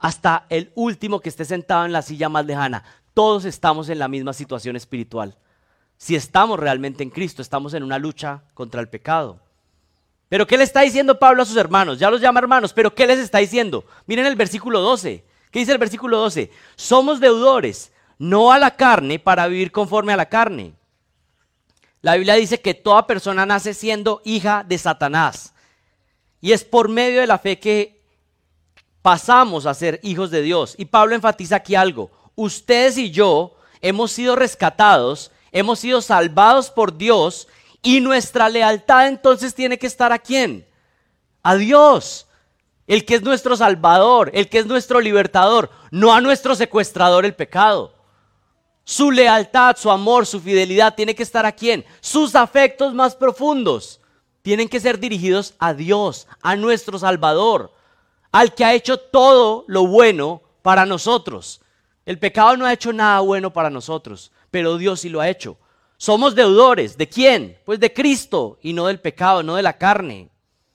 hasta el último que esté sentado en la silla más lejana. Todos estamos en la misma situación espiritual. Si estamos realmente en Cristo, estamos en una lucha contra el pecado. Pero ¿qué le está diciendo Pablo a sus hermanos? Ya los llama hermanos, pero ¿qué les está diciendo? Miren el versículo 12. ¿Qué dice el versículo 12? Somos deudores, no a la carne, para vivir conforme a la carne. La Biblia dice que toda persona nace siendo hija de Satanás. Y es por medio de la fe que pasamos a ser hijos de Dios. Y Pablo enfatiza aquí algo. Ustedes y yo hemos sido rescatados, hemos sido salvados por Dios, y nuestra lealtad entonces tiene que estar ¿a quién? A Dios, el que es nuestro Salvador, el que es nuestro libertador, no a nuestro secuestrador el pecado. Su lealtad, su amor, su fidelidad tiene que estar ¿a quién? Sus afectos más profundos tienen que ser dirigidos a Dios, a nuestro Salvador, al que ha hecho todo lo bueno para nosotros. El pecado no ha hecho nada bueno para nosotros, pero Dios sí lo ha hecho. Somos deudores, ¿de quién? Pues de Cristo y no del pecado, no de la carne.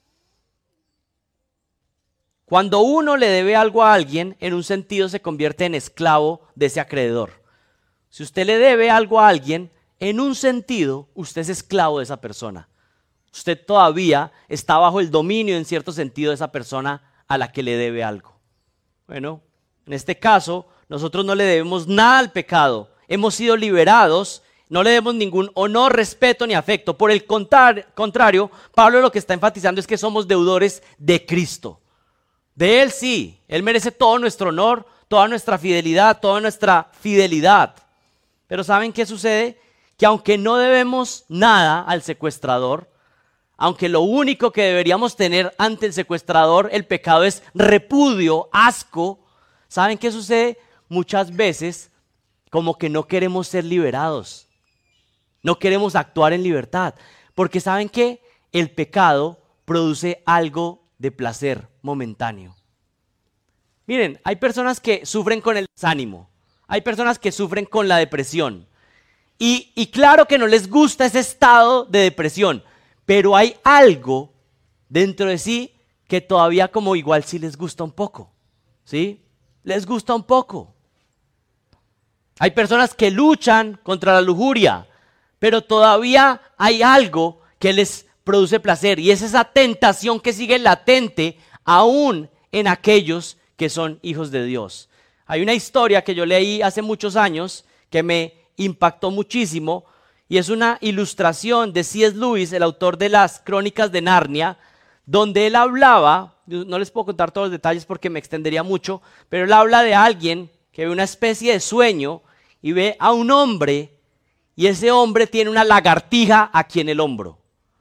Cuando uno le debe algo a alguien, en un sentido se convierte en esclavo de ese acreedor. Si usted le debe algo a alguien, en un sentido, usted es esclavo de esa persona. Usted todavía está bajo el dominio, en cierto sentido, de esa persona a la que le debe algo. Bueno, en este caso, nosotros no le debemos nada al pecado. Hemos sido liberados, no le debemos ningún honor, respeto ni afecto. Por el contrario, Pablo lo que está enfatizando es que somos deudores de Cristo. De Él sí, Él merece todo nuestro honor, toda nuestra fidelidad, toda nuestra fidelidad. Pero ¿saben qué sucede? Que aunque no debemos nada al secuestrador, aunque lo único que deberíamos tener ante el secuestrador, el pecado, es repudio, asco, ¿saben qué sucede? Muchas veces como que no queremos ser liberados, no queremos actuar en libertad, porque ¿saben qué? El pecado produce algo de placer momentáneo. Miren, hay personas que sufren con el desánimo, hay personas que sufren con la depresión, y claro que no les gusta ese estado de depresión, pero hay algo dentro de sí que todavía como igual sí les gusta un poco, ¿sí? Les gusta un poco. Hay personas que luchan contra la lujuria, pero todavía hay algo que les produce placer, y es esa tentación que sigue latente aún en aquellos que son hijos de Dios. Hay una historia que yo leí hace muchos años que me impactó muchísimo, y es una ilustración de C.S. Lewis, el autor de las Crónicas de Narnia, donde él hablaba, no les puedo contar todos los detalles porque me extendería mucho, pero él habla de alguien que ve una especie de sueño y ve a un hombre, y ese hombre tiene una lagartija aquí en el hombro.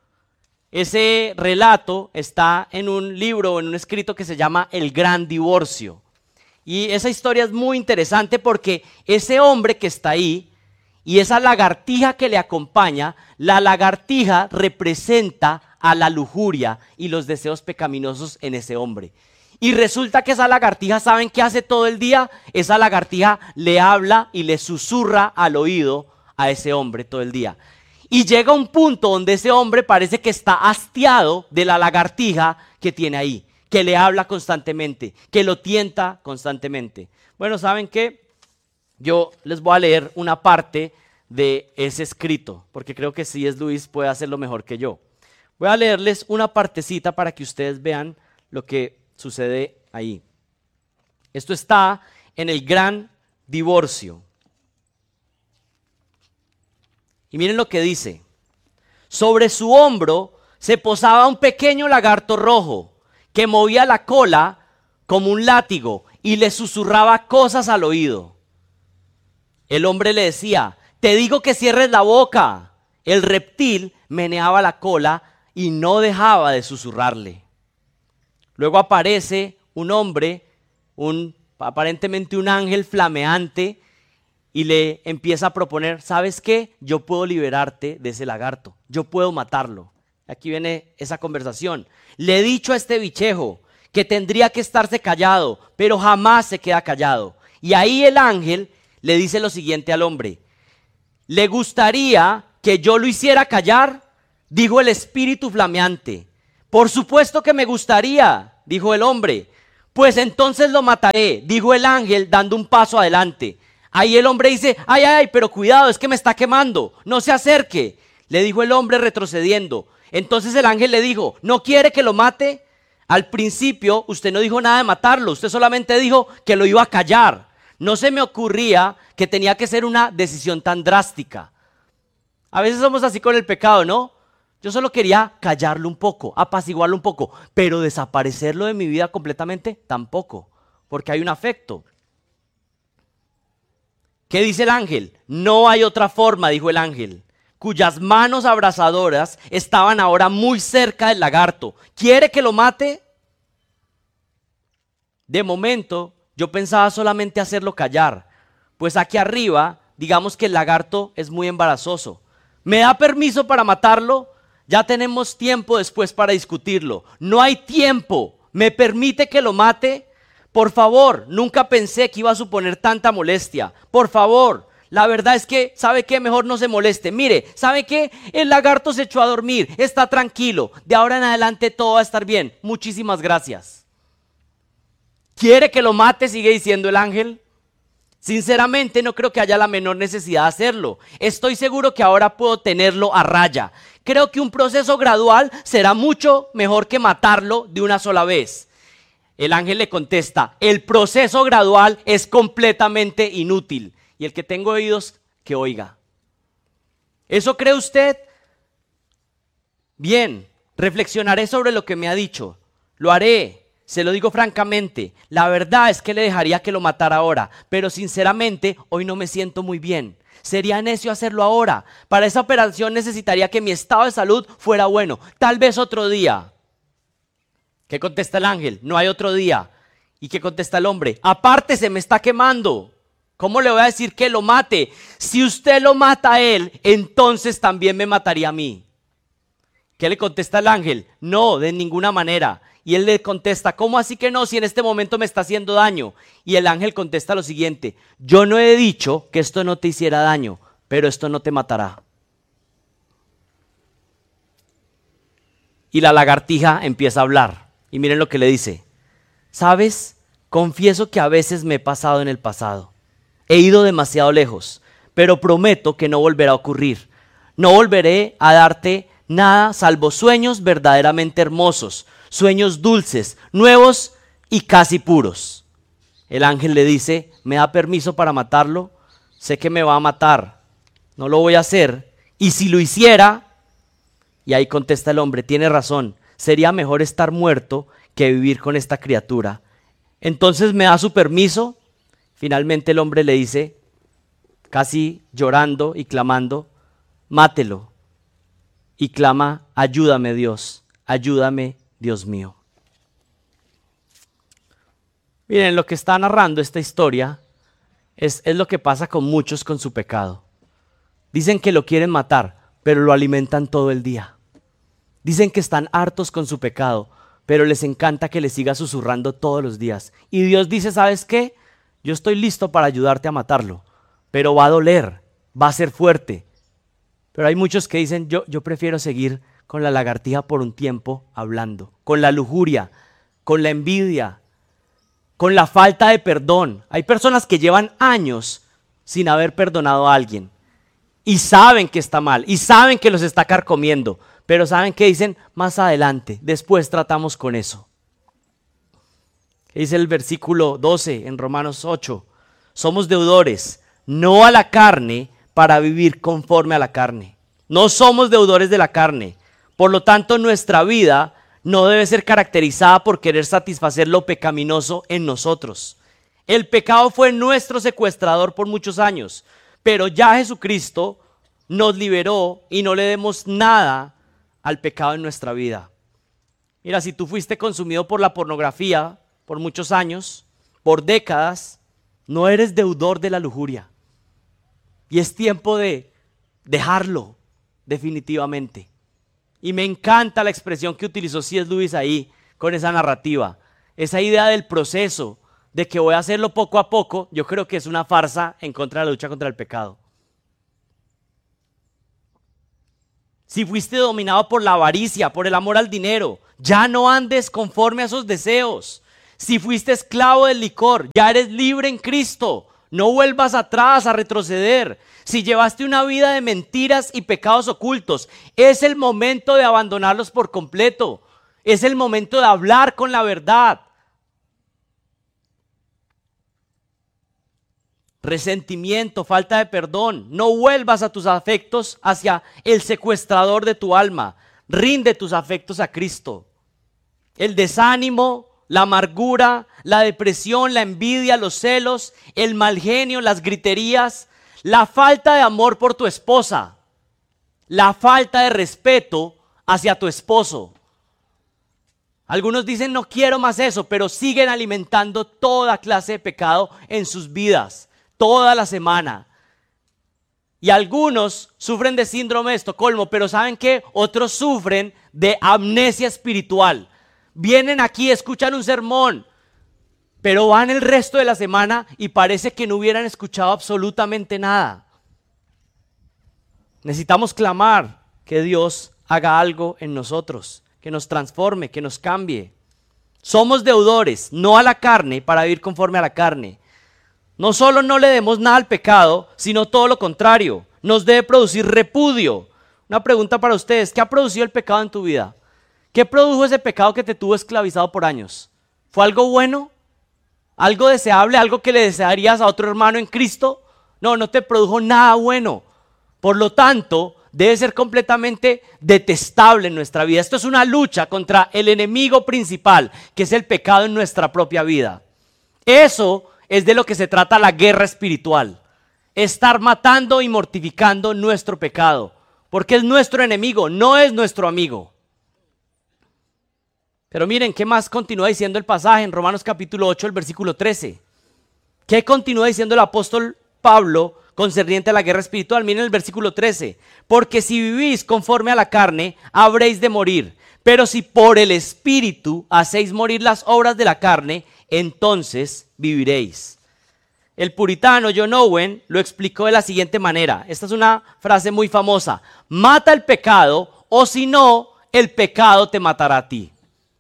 Ese relato está en un libro, en un escrito que se llama El Gran Divorcio. Y esa historia es muy interesante porque ese hombre que está ahí y esa lagartija que le acompaña, la lagartija representa a la lujuria y los deseos pecaminosos en ese hombre. Y resulta que esa lagartija, ¿saben qué hace todo el día? Esa lagartija le habla y le susurra al oído a ese hombre todo el día. Y llega un punto donde ese hombre parece que está hastiado de la lagartija que tiene ahí, que le habla constantemente, que lo tienta constantemente. Bueno, ¿saben qué? Yo les voy a leer una parte de ese escrito, porque creo que C.S. Lewis puede hacerlo mejor que yo. Voy a leerles una partecita para que ustedes vean lo que sucede ahí. Esto está en El Gran Divorcio. Y miren lo que dice. Sobre su hombro se posaba un pequeño lagarto rojo que movía la cola como un látigo y le susurraba cosas al oído. El hombre le decía: te digo que cierres la boca. El reptil meneaba la cola y no dejaba de susurrarle. Luego aparece un hombre, aparentemente un ángel flameante, y le empieza a proponer: ¿sabes qué? Yo puedo liberarte de ese lagarto, yo puedo matarlo. Aquí viene esa conversación. Le he dicho a este bichejo que tendría que estarse callado, pero jamás se queda callado. Y ahí el ángel le dice lo siguiente al hombre: ¿le gustaría que yo lo hiciera callar? Dijo el espíritu flameante. Por supuesto que me gustaría, dijo el hombre, Pues entonces lo mataré, dijo el ángel dando un paso adelante. Ahí el hombre dice, ay, ay, pero cuidado, es que me está quemando, no se acerque. Le dijo el hombre retrocediendo. Entonces el ángel le dijo, ¿no quiere que lo mate? Al principio usted no dijo nada de matarlo, usted solamente dijo que lo iba a callar. No se me ocurría que tenía que ser una decisión tan drástica. A veces somos así con el pecado, ¿no? Yo solo quería callarlo un poco, apaciguarlo un poco, pero desaparecerlo de mi vida completamente tampoco, porque hay un afecto. ¿Qué dice el ángel? No hay otra forma, dijo el ángel, cuyas manos abrasadoras estaban ahora muy cerca del lagarto. ¿Quiere que lo mate? De momento, yo pensaba solamente hacerlo callar, pues aquí arriba, digamos que el lagarto es muy embarazoso. ¿Me da permiso para matarlo? Ya tenemos tiempo después para discutirlo. No hay tiempo. ¿Me permite que lo mate? Por favor, nunca pensé que iba a suponer tanta molestia. Por favor, la verdad es que, ¿sabe qué? Mejor no se moleste. Mire, ¿sabe qué? El lagarto se echó a dormir. Está tranquilo. De ahora en adelante todo va a estar bien. Muchísimas gracias. ¿Quiere que lo mate? Sigue diciendo el ángel. Sinceramente no creo que haya la menor necesidad de hacerlo. Estoy seguro que ahora puedo tenerlo a raya. Creo que un proceso gradual será mucho mejor que matarlo de una sola vez. El ángel le contesta, el proceso gradual es completamente inútil. Y el que tenga oídos, que oiga. ¿Eso cree usted? Bien, reflexionaré sobre lo que me ha dicho. Lo haré. Se lo digo francamente, la verdad es que le dejaría que lo matara ahora, pero sinceramente hoy no me siento muy bien. Sería necio hacerlo ahora. Para esa operación necesitaría que mi estado de salud fuera bueno. Tal vez otro día. ¿Qué contesta el ángel? No hay otro día. ¿Y qué contesta el hombre? Aparte se me está quemando. ¿Cómo le voy a decir que lo mate? Si usted lo mata a él, entonces también me mataría a mí. ¿Qué le contesta el ángel? No, de ninguna manera. Y él le contesta, ¿cómo así que no? Si en este momento me está haciendo daño. Y el ángel contesta lo siguiente, yo no he dicho que esto no te hiciera daño, pero esto no te matará. Y la lagartija empieza a hablar. Y miren lo que le dice. ¿Sabes? Confieso que a veces me he pasado en el pasado. He ido demasiado lejos, pero prometo que no volverá a ocurrir. No volveré a darte nada salvo sueños verdaderamente hermosos. Sueños dulces, nuevos y casi puros. El ángel le dice, ¿me da permiso para matarlo? Sé que me va a matar, no lo voy a hacer. Y si lo hiciera, y ahí contesta el hombre, tiene razón, sería mejor estar muerto que vivir con esta criatura. Entonces, ¿me da su permiso? Finalmente el hombre le dice, casi llorando y clamando, mátelo. Y clama, ayúdame Dios, ayúdame Dios mío. Miren, lo que está narrando esta historia es lo que pasa con muchos con su pecado. Dicen que lo quieren matar, pero lo alimentan todo el día. Dicen que están hartos con su pecado, pero les encanta que les siga susurrando todos los días. Y Dios dice, ¿sabes qué? Yo estoy listo para ayudarte a matarlo, pero va a doler, va a ser fuerte. Pero hay muchos que dicen, yo prefiero seguir con la lagartija por un tiempo hablando, con la lujuria, con la envidia, con la falta de perdón. Hay personas que llevan años sin haber perdonado a alguien y saben que está mal y saben que los está carcomiendo, pero saben que dicen más adelante, después tratamos con eso. Dice el versículo 12 en Romanos 8, somos deudores, no a la carne para vivir conforme a la carne. No somos deudores de la carne. Por lo tanto, nuestra vida no debe ser caracterizada por querer satisfacer lo pecaminoso en nosotros. El pecado fue nuestro secuestrador por muchos años, pero ya Jesucristo nos liberó y no le demos nada al pecado en nuestra vida. Mira, si tú fuiste consumido por la pornografía por muchos años, por décadas, no eres deudor de la lujuria. Y es tiempo de dejarlo definitivamente. Y me encanta la expresión que utilizó C.S. Lewis ahí con esa narrativa. Esa idea del proceso, de que voy a hacerlo poco a poco, yo creo que es una farsa en contra de la lucha contra el pecado. Si fuiste dominado por la avaricia, por el amor al dinero, ya no andes conforme a esos deseos. Si fuiste esclavo del licor, ya eres libre en Cristo. No vuelvas atrás a retroceder. Si llevaste una vida de mentiras y pecados ocultos, es el momento de abandonarlos por completo. Es el momento de hablar con la verdad. Resentimiento, falta de perdón. No vuelvas a tus afectos hacia el secuestrador de tu alma. Rinde tus afectos a Cristo. El desánimo, la amargura, la depresión, la envidia, los celos, el mal genio, las griterías, la falta de amor por tu esposa, la falta de respeto hacia tu esposo. Algunos dicen no quiero más eso, pero siguen alimentando toda clase de pecado en sus vidas, toda la semana. Y algunos sufren de síndrome de Estocolmo, pero ¿saben qué? Otros sufren de amnesia espiritual. Vienen aquí, escuchan un sermón, pero van el resto de la semana y parece que no hubieran escuchado absolutamente nada. Necesitamos clamar que Dios haga algo en nosotros, que nos transforme, que nos cambie. Somos deudores, no a la carne, para vivir conforme a la carne. No solo no le demos nada al pecado, sino todo lo contrario. Nos debe producir repudio. Una pregunta para ustedes, ¿qué ha producido el pecado en tu vida? ¿Qué produjo ese pecado que te tuvo esclavizado por años? ¿Fue algo bueno? ¿Algo deseable? ¿Algo que le desearías a otro hermano en Cristo? No, no te produjo nada bueno. Por lo tanto, debe ser completamente detestable en nuestra vida. Esto es una lucha contra el enemigo principal, que es el pecado en nuestra propia vida. Eso es de lo que se trata la guerra espiritual. Estar matando y mortificando nuestro pecado. Porque es nuestro enemigo, no es nuestro amigo. Pero miren, ¿qué más continúa diciendo el pasaje en Romanos capítulo 8, el versículo 13? ¿Qué continúa diciendo el apóstol Pablo concerniente a la guerra espiritual? Miren el versículo 13. Porque si vivís conforme a la carne, habréis de morir. Pero si por el Espíritu hacéis morir las obras de la carne, entonces viviréis. El puritano John Owen lo explicó de la siguiente manera. Esta es una frase muy famosa. Mata el pecado, o si no, el pecado te matará a ti.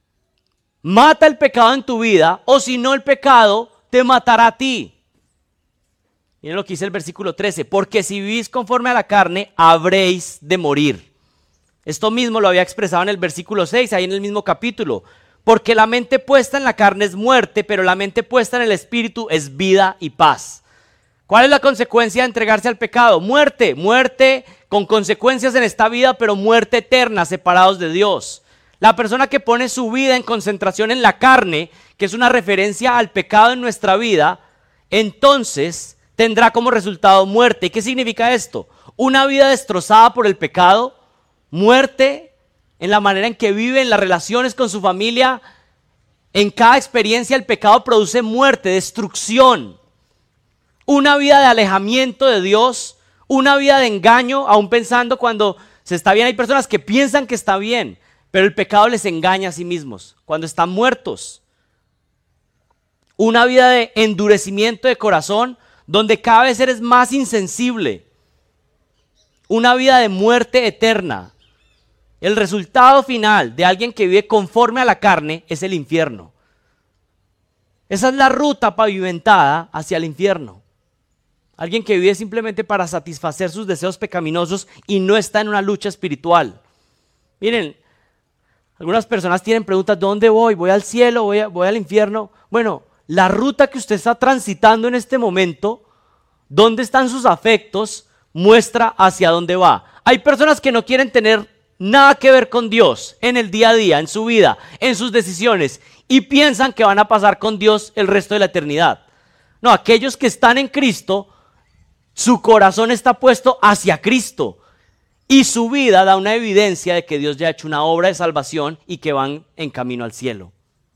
Mata el pecado en tu vida, o si no el pecado te matará a ti. Miren lo que dice el versículo 13. Porque si vivís conforme a la carne, habréis de morir. Esto mismo lo había expresado en el versículo 6, ahí en el mismo capítulo. Porque la mente puesta en la carne es muerte, pero la mente puesta en el espíritu es vida y paz. ¿Cuál es la consecuencia de entregarse al pecado? Muerte, muerte con consecuencias en esta vida, pero muerte eterna, separados de Dios. La persona que pone su vida en concentración en la carne, que es una referencia al pecado en nuestra vida, entonces tendrá como resultado muerte. ¿Y qué significa esto? Una vida destrozada por el pecado, muerte en la manera en que vive, en las relaciones con su familia. En cada experiencia el pecado produce muerte, destrucción. Una vida de alejamiento de Dios, una vida de engaño, aún pensando cuando se está bien. Hay personas que piensan que está bien, pero el pecado les engaña a sí mismos cuando están muertos. Una vida de endurecimiento de corazón, donde cada vez eres más insensible. Una vida de muerte eterna. El resultado final de alguien que vive conforme a la carne es el infierno. Esa es la ruta pavimentada hacia el infierno. Alguien que vive simplemente para satisfacer sus deseos pecaminosos y no está en una lucha espiritual. Miren, algunas personas tienen preguntas: ¿dónde voy? ¿Voy al cielo? ¿Voy al infierno? Bueno, la ruta que usted está transitando en este momento, dónde están sus afectos, muestra hacia dónde va. Hay personas que no quieren tener nada que ver con Dios en el día a día, en su vida, en sus decisiones, y piensan que van a pasar con Dios el resto de la eternidad. No, aquellos que están en Cristo, su corazón está puesto hacia Cristo. Y su vida da una evidencia de que Dios ya ha hecho una obra de salvación y que van en camino al cielo.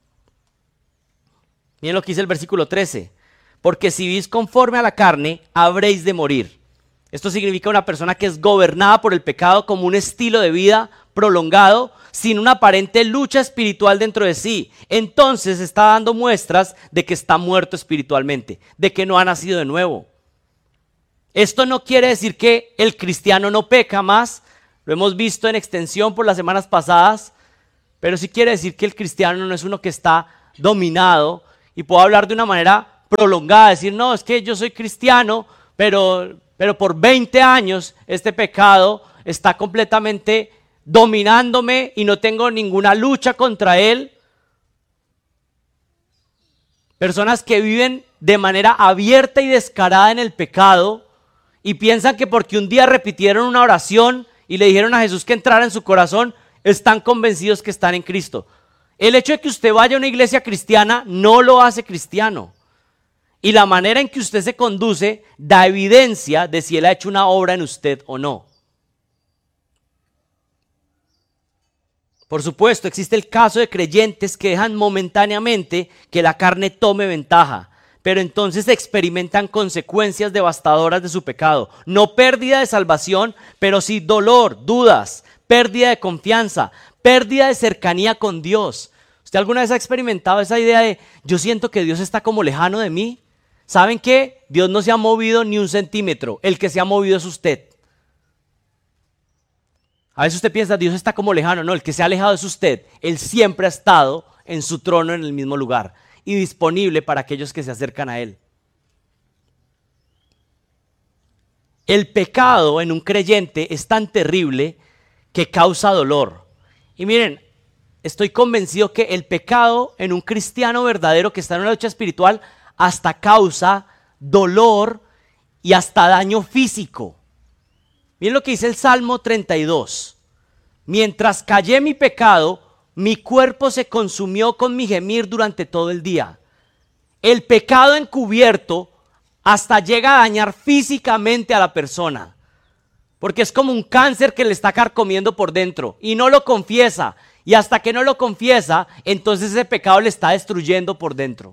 Miren lo que dice el versículo 13. Porque si vivís conforme a la carne, habréis de morir. Esto significa una persona que es gobernada por el pecado como un estilo de vida prolongado, sin una aparente lucha espiritual dentro de sí. Entonces está dando muestras de que está muerto espiritualmente, de que no ha nacido de nuevo. Esto no quiere decir que el cristiano no peca más, lo hemos visto en extensión por las semanas pasadas, pero sí quiere decir que el cristiano no es uno que está dominado y puedo hablar de una manera prolongada, decir, no, es que yo soy cristiano, pero por 20 años este pecado está completamente dominándome y no tengo ninguna lucha contra él. Personas que viven de manera abierta y descarada en el pecado y piensan que porque un día repitieron una oración y le dijeron a Jesús que entrara en su corazón, están convencidos que están en Cristo. El hecho de que usted vaya a una iglesia cristiana no lo hace cristiano. Y la manera en que usted se conduce da evidencia de si Él ha hecho una obra en usted o no. Por supuesto, existe el caso de creyentes que dejan momentáneamente que la carne tome ventaja, pero entonces experimentan consecuencias devastadoras de su pecado. No pérdida de salvación, pero sí dolor, dudas, pérdida de confianza, pérdida de cercanía con Dios. ¿Usted alguna vez ha experimentado esa idea de yo siento que Dios está como lejano de mí? ¿Saben qué? Dios no se ha movido ni un centímetro, el que se ha movido es usted. A veces usted piensa, Dios está como lejano. No, el que se ha alejado es usted. Él siempre ha estado en su trono en el mismo lugar y disponible para aquellos que se acercan a Él. El pecado en un creyente es tan terrible que causa dolor. Y miren, estoy convencido que el pecado en un cristiano verdadero que está en una lucha espiritual hasta causa dolor y hasta daño físico. Miren lo que dice el Salmo 32. Mientras callé mi pecado, mi cuerpo se consumió con mi gemir durante todo el día. El pecado encubierto hasta llega a dañar físicamente a la persona. Porque es como un cáncer que le está carcomiendo por dentro y no lo confiesa. Y hasta que no lo confiesa, entonces ese pecado le está destruyendo por dentro.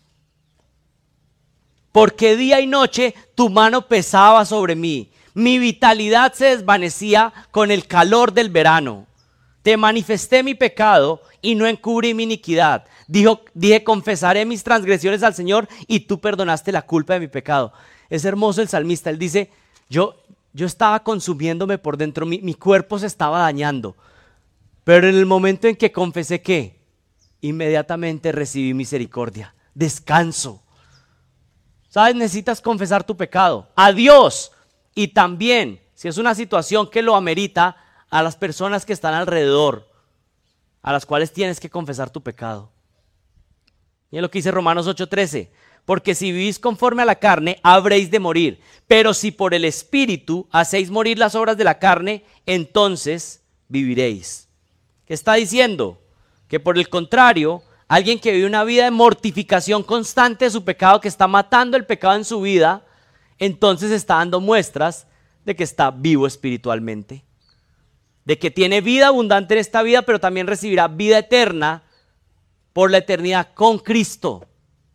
Porque día y noche tu mano pesaba sobre mí. Mi vitalidad se desvanecía con el calor del verano. Te manifesté mi pecado y no encubrí mi iniquidad. Dije, confesaré mis transgresiones al Señor y tú perdonaste la culpa de mi pecado. Es hermoso el salmista, él dice, yo estaba consumiéndome por dentro, mi cuerpo se estaba dañando. Pero en el momento en que confesé, ¿qué? Inmediatamente recibí misericordia, descanso. ¿Sabes? Necesitas confesar tu pecado a Dios. Y también, si es una situación que lo amerita, a las personas que están alrededor, a las cuales tienes que confesar tu pecado. Miren lo que dice Romanos 8:13. Porque si vivís conforme a la carne, habréis de morir. Pero si por el Espíritu hacéis morir las obras de la carne, entonces viviréis. ¿Qué está diciendo? Que por el contrario, alguien que vive una vida de mortificación constante de su pecado, que está matando el pecado en su vida, entonces está dando muestras de que está vivo espiritualmente, de que tiene vida abundante en esta vida, pero también recibirá vida eterna por la eternidad con Cristo.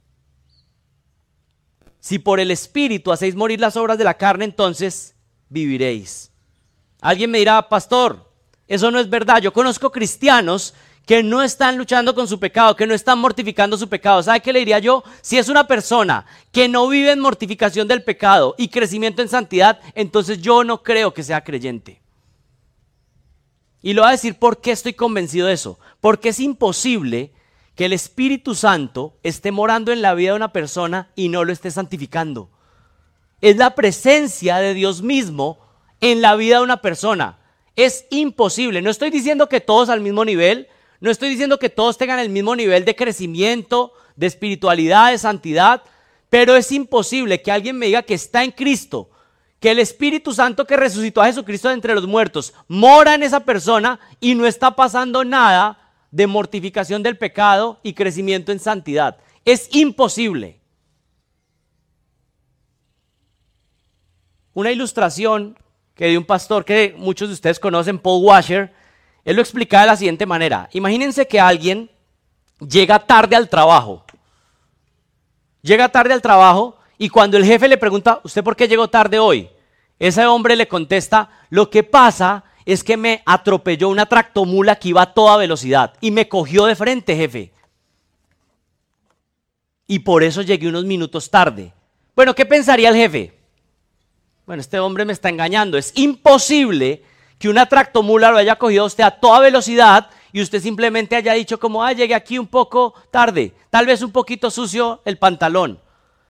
Si por el Espíritu hacéis morir las obras de la carne, entonces viviréis. Alguien me dirá, pastor, eso no es verdad. Yo conozco cristianos que no están luchando con su pecado, que no están mortificando su pecado. ¿Sabe qué le diría yo? Si es una persona que no vive en mortificación del pecado y crecimiento en santidad, entonces yo no creo que sea creyente. Y le voy a decir por qué estoy convencido de eso. Porque es imposible que el Espíritu Santo esté morando en la vida de una persona y no lo esté santificando. Es la presencia de Dios mismo en la vida de una persona. Es imposible. No estoy diciendo que todos al mismo nivel. No estoy diciendo que todos tengan el mismo nivel de crecimiento, de espiritualidad, de santidad, pero es imposible que alguien me diga que está en Cristo, que el Espíritu Santo que resucitó a Jesucristo de entre los muertos mora en esa persona y no está pasando nada de mortificación del pecado y crecimiento en santidad. Es imposible. Una ilustración que dio un pastor que muchos de ustedes conocen, Paul Washer, él lo explicaba de la siguiente manera. Imagínense que alguien llega tarde al trabajo. Llega tarde al trabajo y cuando el jefe le pregunta, ¿usted por qué llegó tarde hoy? Ese hombre le contesta, lo que pasa es que me atropelló una tractomula que iba a toda velocidad y me cogió de frente, jefe. Y por eso llegué unos minutos tarde. Bueno, ¿qué pensaría el jefe? Bueno, este hombre me está engañando. Es imposible que una tractomula lo haya cogido a usted a toda velocidad y usted simplemente haya dicho como, llegué aquí un poco tarde, tal vez un poquito sucio el pantalón.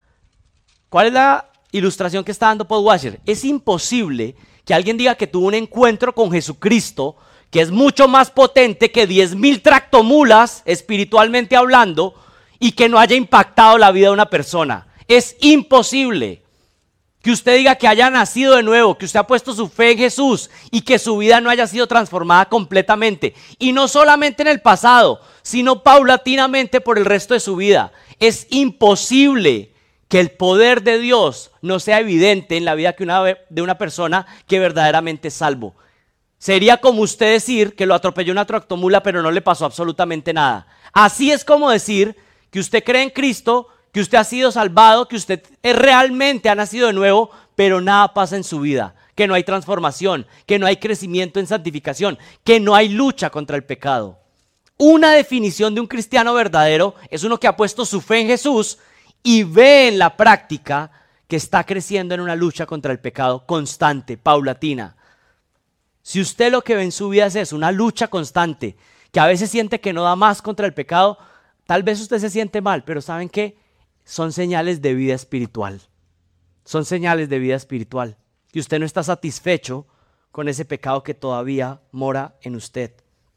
¿Cuál es la ilustración que está dando Paul Washer? Es imposible que alguien diga que tuvo un encuentro con Jesucristo, que es mucho más potente que 10,000 tractomulas, espiritualmente hablando, y que no haya impactado la vida de una persona. Es imposible que usted diga que haya nacido de nuevo, que usted ha puesto su fe en Jesús y que su vida no haya sido transformada completamente. Y no solamente en el pasado, sino paulatinamente por el resto de su vida. Es imposible que el poder de Dios no sea evidente en la vida de una persona que verdaderamente es salvo. Sería como usted decir que lo atropelló una tractomula pero no le pasó absolutamente nada. Así es como decir que usted cree en Cristo, que usted ha sido salvado, que usted realmente ha nacido de nuevo, pero nada pasa en su vida, que no hay transformación, que no hay crecimiento en santificación, que no hay lucha contra el pecado. Una definición de un cristiano verdadero es uno que ha puesto su fe en Jesús y ve en la práctica que está creciendo en una lucha contra el pecado constante, paulatina. Si usted lo que ve en su vida es eso, una lucha constante, que a veces siente que no da más contra el pecado, tal vez usted se siente mal, pero ¿saben qué? Son señales de vida espiritual. Son señales de vida espiritual. Y usted no está satisfecho con ese pecado que todavía mora en usted.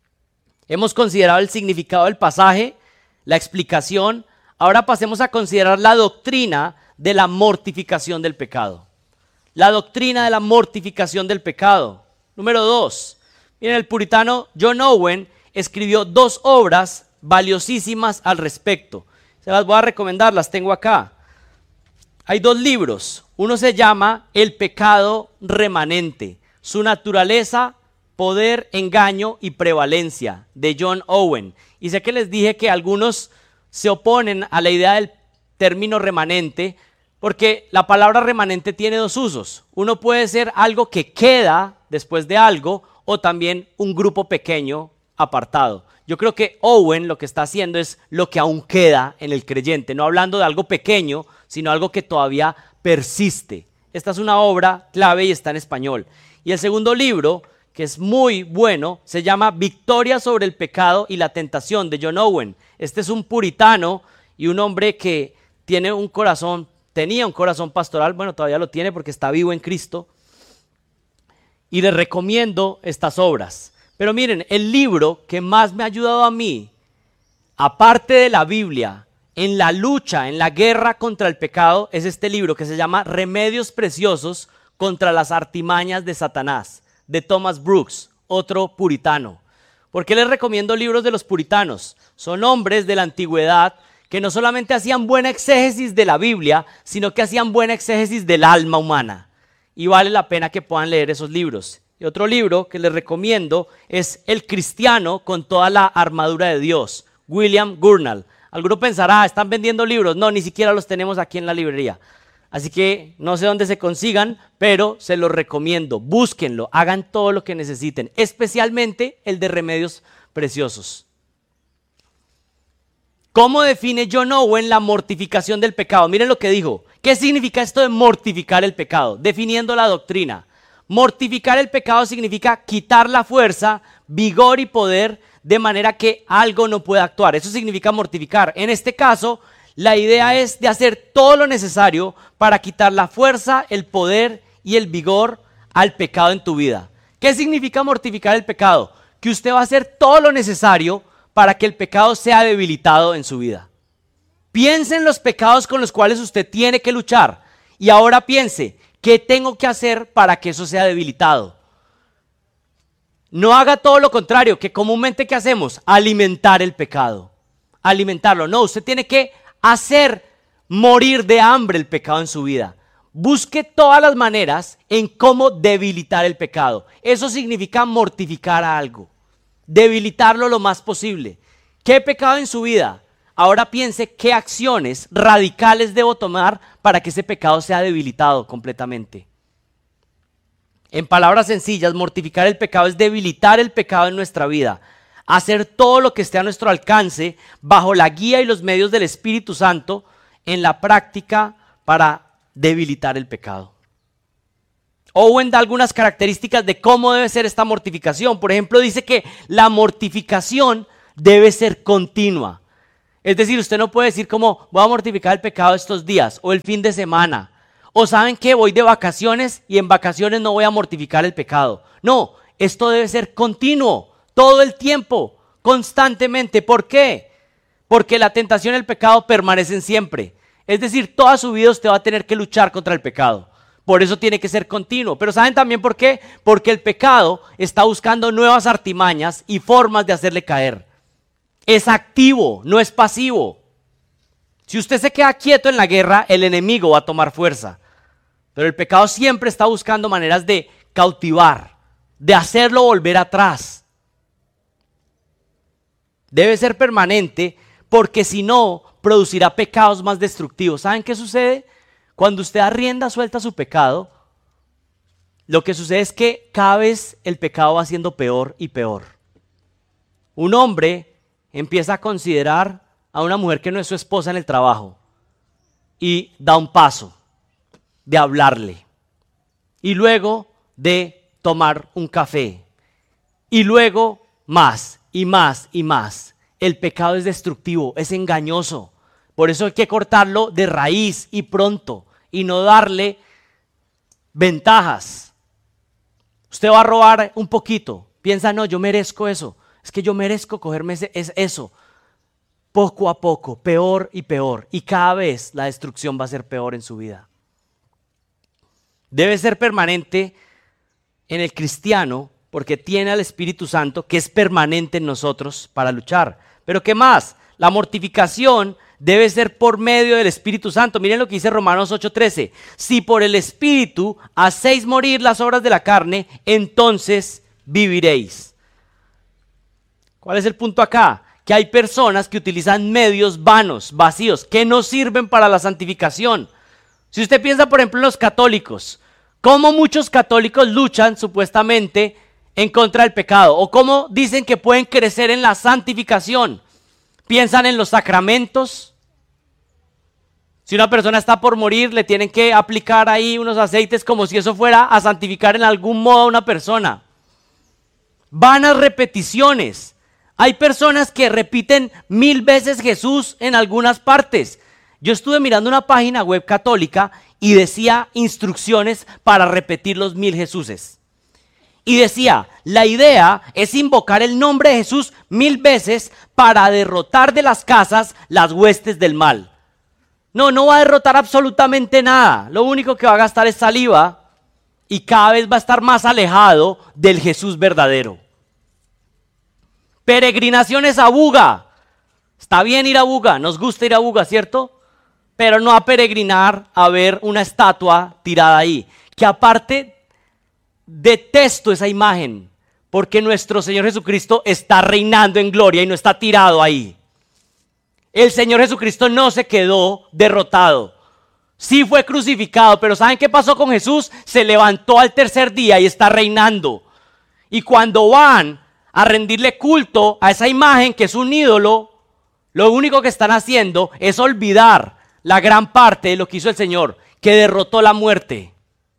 Hemos considerado el significado del pasaje, la explicación. Ahora pasemos a considerar la doctrina de la mortificación del pecado. La doctrina de la mortificación del pecado. Número 2. Miren, el puritano John Owen escribió 2 obras valiosísimas al respecto. Se las voy a recomendar, las tengo acá. Hay 2 libros. Uno se llama El pecado remanente, su naturaleza, poder, engaño y prevalencia, de John Owen. Y sé que les dije que algunos se oponen a la idea del término remanente, porque la palabra remanente tiene 2 usos. Uno puede ser algo que queda después de algo, o también un grupo pequeño apartado. Yo creo que Owen lo que está haciendo es lo que aún queda en el creyente, no hablando de algo pequeño, sino algo que todavía persiste. Esta es una obra clave y está en español. Y el segundo libro, que es muy bueno, se llama Victoria sobre el pecado y la tentación, de John Owen. Este es un puritano y un hombre que tenía un corazón pastoral, bueno, todavía lo tiene porque está vivo en Cristo. Y les recomiendo estas obras. Pero miren, el libro que más me ha ayudado a mí, aparte de la Biblia, en la lucha, en la guerra contra el pecado, es este libro que se llama Remedios Preciosos contra las artimañas de Satanás, de Thomas Brooks, otro puritano. ¿Por qué les recomiendo libros de los puritanos? Son hombres de la antigüedad que no solamente hacían buena exégesis de la Biblia, sino que hacían buena exégesis del alma humana. Y vale la pena que puedan leer esos libros. Y otro libro que les recomiendo es El cristiano con toda la armadura de Dios, William Gurnall. Alguno pensará, ¿están vendiendo libros? No, ni siquiera los tenemos aquí en la librería. Así que no sé dónde se consigan, pero se los recomiendo. Búsquenlo, hagan todo lo que necesiten, especialmente el de Remedios Preciosos. ¿Cómo define John Owen la mortificación del pecado? Miren lo que dijo. ¿Qué significa esto de mortificar el pecado? Definiendo la doctrina. Mortificar el pecado significa quitar la fuerza, vigor y poder de manera que algo no pueda actuar. Eso significa mortificar. En este caso, la idea es de hacer todo lo necesario para quitar la fuerza, el poder y el vigor al pecado en tu vida. ¿Qué significa mortificar el pecado? Que usted va a hacer todo lo necesario para que el pecado sea debilitado en su vida. Piense en los pecados con los cuales usted tiene que luchar y ahora piense, ¿qué tengo que hacer para que eso sea debilitado? No haga todo lo contrario, que comúnmente ¿qué hacemos? Alimentar el pecado. Alimentarlo. No, usted tiene que hacer morir de hambre el pecado en su vida. Busque todas las maneras en cómo debilitar el pecado. Eso significa mortificar a algo. Debilitarlo lo más posible. ¿Qué pecado en su vida? Ahora piense qué acciones radicales debo tomar para que ese pecado sea debilitado completamente. En palabras sencillas, mortificar el pecado es debilitar el pecado en nuestra vida. Hacer todo lo que esté a nuestro alcance bajo la guía y los medios del Espíritu Santo en la práctica para debilitar el pecado. Owen da algunas características de cómo debe ser esta mortificación. Por ejemplo, dice que la mortificación debe ser continua. Es decir, usted no puede decir como voy a mortificar el pecado estos días o el fin de semana. O saben que voy de vacaciones y en vacaciones no voy a mortificar el pecado. No, esto debe ser continuo, todo el tiempo, constantemente. ¿Por qué? Porque la tentación y el pecado permanecen siempre. Es decir, toda su vida usted va a tener que luchar contra el pecado. Por eso tiene que ser continuo. Pero ¿saben también por qué? Porque el pecado está buscando nuevas artimañas y formas de hacerle caer. Es activo, no es pasivo. Si usted se queda quieto en la guerra, el enemigo va a tomar fuerza. Pero el pecado siempre está buscando maneras de cautivar, de hacerlo volver atrás. Debe ser permanente porque si no, producirá pecados más destructivos. ¿Saben qué sucede? Cuando usted da rienda suelta a su pecado, lo que sucede es que cada vez el pecado va siendo peor y peor. Un hombre empieza a considerar a una mujer que no es su esposa en el trabajo y da un paso de hablarle y luego de tomar un café y luego más y más y más. El pecado es destructivo, es engañoso. Por eso hay que cortarlo de raíz y pronto y no darle ventajas. Usted va a robar un poquito, piensa, no, yo merezco eso, es que yo merezco cogerme eso. Poco a poco, peor y peor, y cada vez la destrucción va a ser peor en su vida. Debe ser permanente en el cristiano porque tiene al Espíritu Santo que es permanente en nosotros para luchar. Pero ¿qué más? La mortificación debe ser por medio del Espíritu Santo. Miren lo que dice Romanos 8:13. Si por el Espíritu hacéis morir las obras de la carne, entonces viviréis. ¿Cuál es el punto acá? Que hay personas que utilizan medios vanos, vacíos, que no sirven para la santificación. Si usted piensa, por ejemplo, en los católicos, cómo muchos católicos luchan supuestamente en contra del pecado, o cómo dicen que pueden crecer en la santificación. Piensan en los sacramentos. Si una persona está por morir, le tienen que aplicar ahí unos aceites como si eso fuera a santificar en algún modo a una persona. Vanas repeticiones. Hay personas que repiten 1000 veces Jesús en algunas partes. Yo estuve mirando una página web católica y decía instrucciones para repetir los 1000 Jesuses. Y decía, la idea es invocar el nombre de Jesús 1000 veces para derrotar de las casas las huestes del mal. No va a derrotar absolutamente nada. Lo único que va a gastar es saliva y cada vez va a estar más alejado del Jesús verdadero. Peregrinaciones a Buga. Está bien ir a Buga, nos gusta ir a Buga, ¿cierto? Pero no a peregrinar a ver una estatua tirada ahí. Que aparte, detesto esa imagen, porque nuestro Señor Jesucristo está reinando en gloria y no está tirado ahí. El Señor Jesucristo no se quedó derrotado. Sí fue crucificado, pero ¿saben qué pasó con Jesús? Se levantó al tercer día y está reinando. Y cuando van a rendirle culto a esa imagen que es un ídolo, lo único que están haciendo es olvidar la gran parte de lo que hizo el Señor, que derrotó la muerte.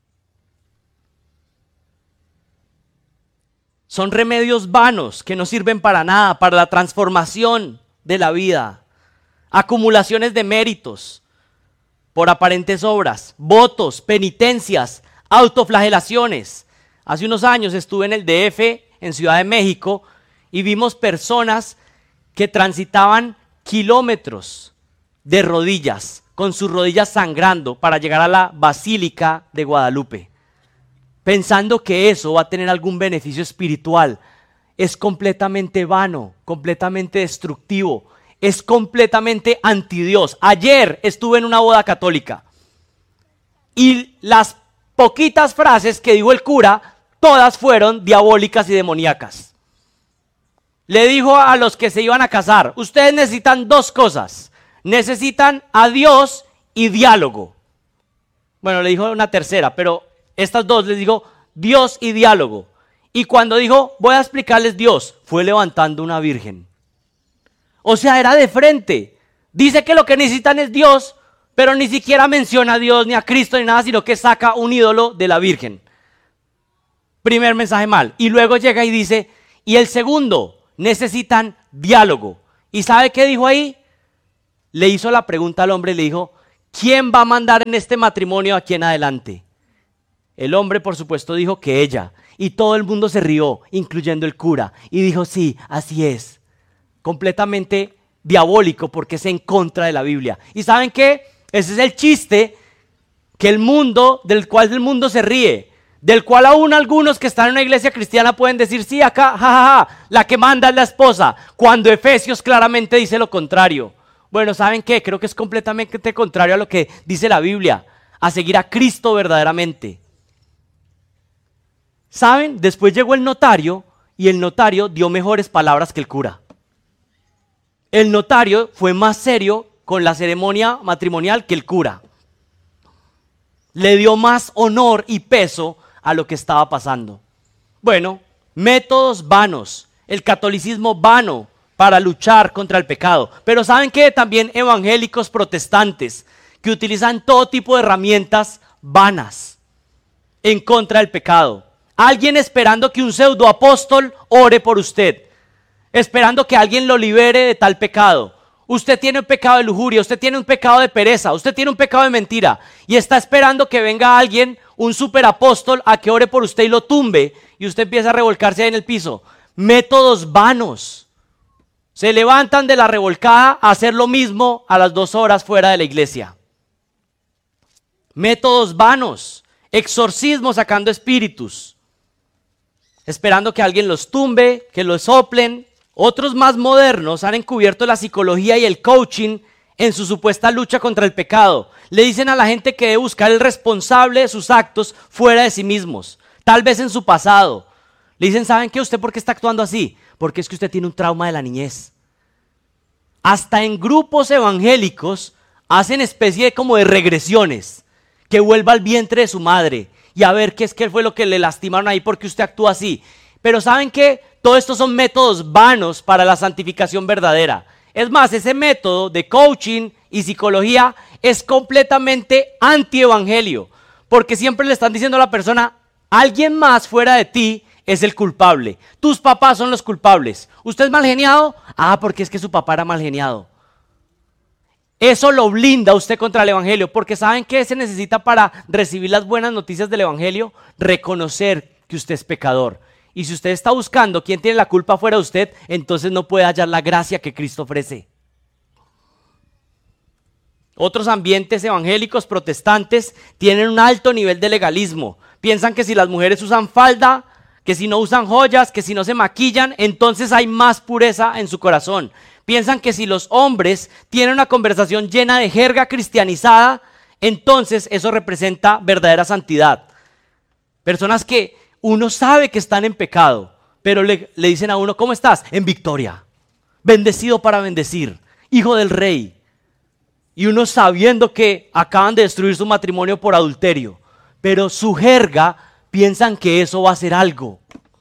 Son remedios vanos que no sirven para nada, para la transformación de la vida. Acumulaciones de méritos por aparentes obras, votos, penitencias, autoflagelaciones. Hace unos años estuve en el DF, en Ciudad de México, y vimos personas que transitaban kilómetros de rodillas, con sus rodillas sangrando para llegar a la Basílica de Guadalupe, pensando que eso va a tener algún beneficio espiritual. Es completamente vano, completamente destructivo, es completamente antidios. Ayer estuve en una boda católica y las poquitas frases que dijo el cura, todas fueron diabólicas y demoníacas. Le dijo a los que se iban a casar, ustedes necesitan dos cosas, necesitan a Dios y diálogo. Bueno, le dijo una tercera, pero estas dos les dijo Dios y diálogo. Y cuando dijo, voy a explicarles Dios, fue levantando una virgen. O sea, era de frente. Dice que lo que necesitan es Dios, pero ni siquiera menciona a Dios, ni a Cristo, ni nada, sino que saca un ídolo de la virgen. Primer mensaje mal. Y luego llega y dice, y el segundo, necesitan diálogo. ¿Y sabe qué dijo ahí? Le hizo la pregunta al hombre y le dijo, ¿quién va a mandar en este matrimonio aquí en adelante? El hombre, por supuesto, dijo que ella. Y todo el mundo se rió, incluyendo el cura. Y dijo, sí, así es. Completamente diabólico porque es en contra de la Biblia. ¿Y saben qué? Ese es el chiste que del cual el mundo se ríe. Del cual aún algunos que están en una iglesia cristiana pueden decir, sí, acá, jajaja, la que manda es la esposa. Cuando Efesios claramente dice lo contrario. Bueno, ¿saben qué? Creo que es completamente contrario a lo que dice la Biblia. A seguir a Cristo verdaderamente. ¿Saben? Después llegó el notario y el notario dio mejores palabras que el cura. El notario fue más serio con la ceremonia matrimonial que el cura. Le dio más honor y peso a lo que estaba pasando. Bueno, métodos vanos, el catolicismo vano para luchar contra el pecado. Pero ¿saben qué? También evangélicos protestantes que utilizan todo tipo de herramientas vanas en contra del pecado. Alguien esperando que un pseudoapóstol ore por usted, esperando que alguien lo libere de tal pecado. Usted tiene un pecado de lujuria, usted tiene un pecado de pereza, usted tiene un pecado de mentira y está esperando que venga alguien, un superapóstol, a que ore por usted y lo tumbe y usted empieza a revolcarse ahí en el piso. Métodos vanos. Se levantan de la revolcada a hacer lo mismo a las 2 horas fuera de la iglesia. Métodos vanos. Exorcismo sacando espíritus, esperando que alguien los tumbe, que los soplen. Otros más modernos han encubierto la psicología y el coaching en su supuesta lucha contra el pecado. Le dicen a la gente que debe buscar el responsable de sus actos fuera de sí mismos, tal vez en su pasado. Le dicen, ¿saben qué? ¿Usted por qué está actuando así? Porque es que usted tiene un trauma de la niñez. Hasta en grupos evangélicos hacen especie de como de regresiones, que vuelva al vientre de su madre y a ver qué fue lo que le lastimaron ahí porque usted actúa así. Pero ¿saben qué? Todos estos son métodos vanos para la santificación verdadera. Es más, ese método de coaching y psicología es completamente antievangelio, porque siempre le están diciendo a la persona, alguien más fuera de ti es el culpable. Tus papás son los culpables. ¿Usted es mal geniado? Ah, porque es que su papá era mal geniado. Eso lo blinda a usted contra el evangelio, porque ¿saben qué se necesita para recibir las buenas noticias del evangelio? Reconocer que usted es pecador. Y si usted está buscando quién tiene la culpa fuera de usted, entonces no puede hallar la gracia que Cristo ofrece. Otros ambientes evangélicos protestantes tienen un alto nivel de legalismo. Piensan que si las mujeres usan falda, que si no usan joyas, que si no se maquillan, entonces hay más pureza en su corazón. Piensan que si los hombres tienen una conversación llena de jerga cristianizada, entonces eso representa verdadera santidad. Personas que uno sabe que están en pecado, pero le dicen a uno, ¿cómo estás? En victoria, bendecido para bendecir, hijo del rey. Y uno sabiendo que acaban de destruir su matrimonio por adulterio, pero su jerga piensan que eso va a ser algo.